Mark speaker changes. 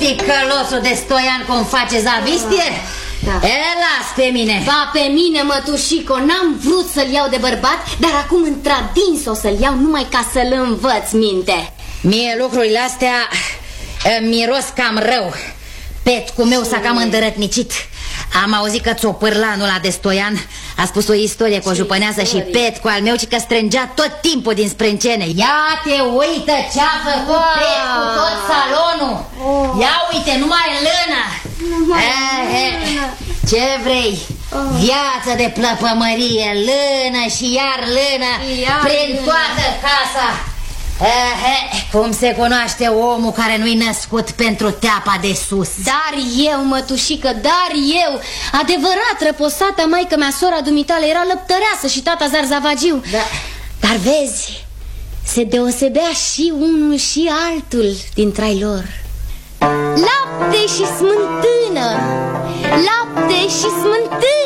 Speaker 1: ticălosul de Stoian cum face zavistie? Da. Las pe mine.
Speaker 2: Ba, pe mine, mătușico, n-am vrut să-l iau de bărbat, dar acum într-adins o să-l iau numai ca să-l învăț minte.
Speaker 1: Mie lucrurile astea miros cam rău. Petcul meu s-a cam îndărătnicit. Am auzit că țopârlanul ăla de Stoian a spus o istorie cu o jupăneasă și Petcu al meu și că strângea tot timpul din sprâncene. Ia te uită ce-a făcut Petcu tot salonul. Ia uite, numai lână. Ce vrei? Viață de plăpămărie, lână și iar lână prin toată casa. Cum se cunoaște omul care nu-i născut pentru teapa de sus?
Speaker 2: Dar eu, mătușică, dar eu. Adevărat, răposata maică mea, sora dumitale, era lăptăreasă și tata zarzavagiu, da. Dar vezi, se deosebea și unul și altul dintre-ai lor. Lapte și smântână, lapte și smântână.